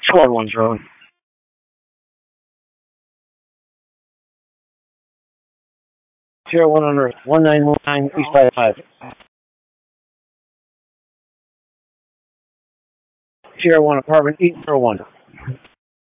Squad 1's rolling. Sierra 1 on Earth, 1919 East by 5. Sierra 1 apartment 801.